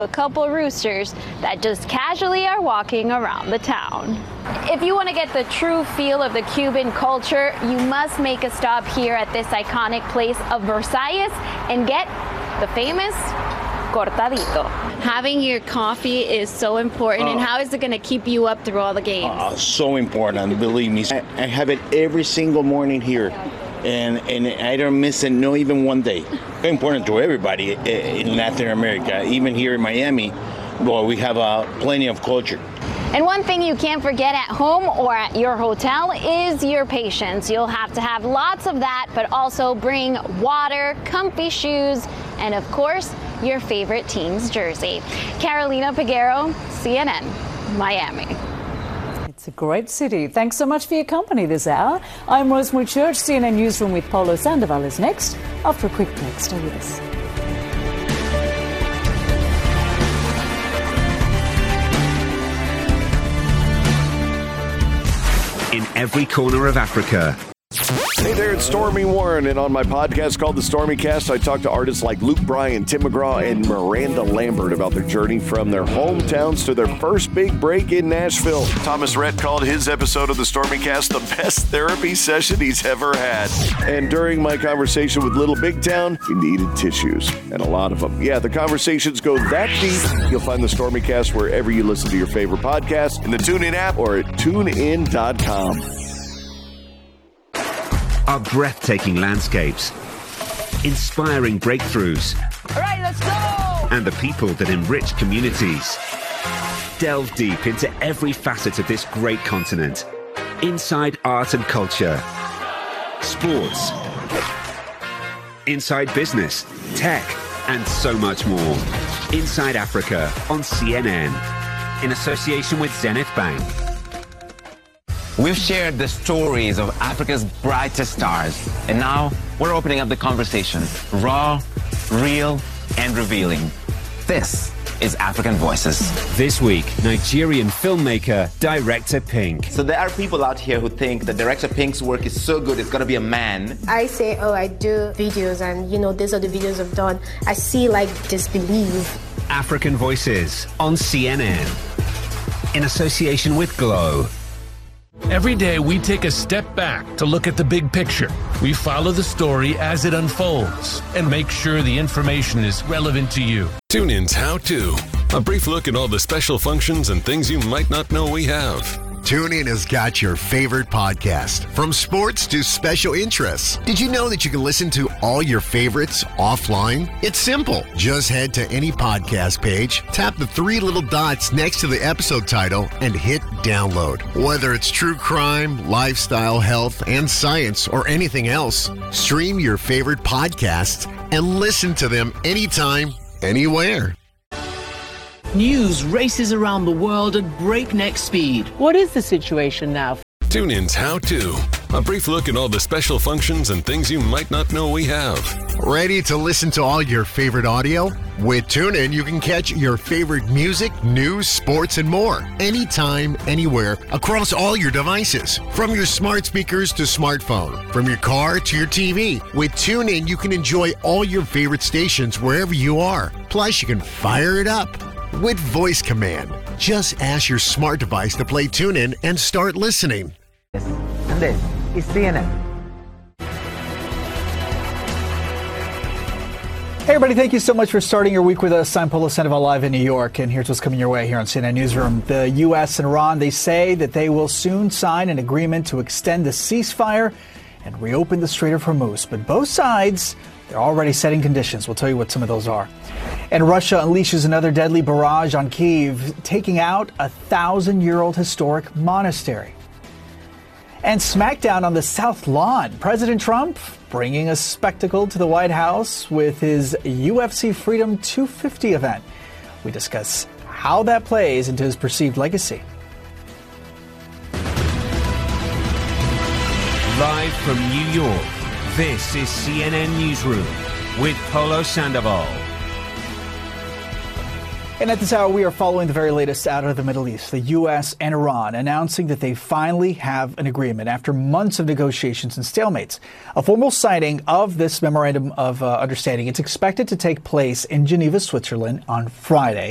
A couple roosters that just casually are walking around the town. If you want to get the true feel of the Cuban culture, you must make a stop here at this iconic place of Versalles and get the famous cortadito. Having your coffee is so important, and how is it going to keep you up through all the games? So important, believe me. I have it every single morning here, and I don't miss it, no even one day. Very important to everybody in Latin America, even here in Miami. Well, we have plenty of culture. And one thing you can't forget at home or at your hotel is your patience. You'll have to have lots of that, but also bring water, comfy shoes, and of course, your favorite team's jersey. Carolina Peguero, CNN, Miami. It's a great city. Thanks so much for your company this hour. I'm Rosemary Church. CNN Newsroom with Polo Sandoval is next. After a quick break, stay with us. In every corner of Africa. Hey there, it's Stormy Warren, and on my podcast called The Stormy Cast, I talk to artists like Luke Bryan, Tim McGraw, and Miranda Lambert about their journey from their hometowns to their first big break in Nashville. Thomas Rhett called his episode of The Stormy Cast the best therapy session he's ever had. And during my conversation with Little Big Town, he needed tissues, and a lot of them. Yeah, the conversations go that deep. You'll find The Stormy Cast wherever you listen to your favorite podcast, in the TuneIn app or at tunein.com. Our breathtaking landscapes, inspiring breakthroughs, All right, let's go! and the people that enrich communities. Delve deep into every facet of this great continent. Inside art and culture, sports, inside business, tech, and so much more. Inside Africa on CNN, in association with Zenith Bank. We've shared the stories of Africa's brightest stars, and now we're opening up the conversation. Raw, real, and revealing. This is African Voices. This week, Nigerian filmmaker, Director Pink. So there are people out here who think that Director Pink's work is so good, it's gonna be a man. I say, oh, I do videos, and these are the videos I've done. I see like disbelief. African Voices on CNN, in association with Glow. Every day we take a step back to look at the big picture. We follow the story as it unfolds and make sure the information is relevant to you. TuneIn's How To. A brief look at all the special functions and things you might not know we have. TuneIn has got your favorite podcast, from sports to special interests. Did you know that you can listen to all your favorites offline? It's simple. Just head to any podcast page, tap the three little dots next to the episode title, and hit download. Whether it's true crime, lifestyle, health, and science, or anything else, stream your favorite podcasts and listen to them anytime, anywhere. News races around the world at breakneck speed. What is the situation now? TuneIn's How To. A brief look at all the special functions and things you might not know we have. Ready to listen to all your favorite audio? With TuneIn, you can catch your favorite music, news, sports, and more. Anytime, anywhere, across all your devices. From your smart speakers to smartphone. From your car to your TV. With TuneIn, you can enjoy all your favorite stations wherever you are. Plus, you can fire it up with voice command. Just ask your smart device to play TuneIn and start listening. And this is CNN. Hey everybody, thank you so much for starting your week with us. I'm Polo Sandoval live in New York, and here's what's coming your way here on CNN Newsroom. The U.S. and Iran, they say that they will soon sign an agreement to extend the ceasefire and reopen the Strait of Hormuz. But both sides, they're already setting conditions. We'll tell you what some of those are. And Russia unleashes another deadly barrage on Kyiv, taking out a 1,000-year-old historic monastery. And smackdown on the South Lawn. President Trump bringing a spectacle to the White House with his UFC Freedom 250 event. We discuss how that plays into his perceived legacy. Live from New York, this is CNN Newsroom with Polo Sandoval. And at this hour, we are following the very latest out of the Middle East. The U.S. and Iran announcing that they finally have an agreement after months of negotiations and stalemates. A formal signing of this memorandum of understanding. It's expected to take place in Geneva, Switzerland on Friday.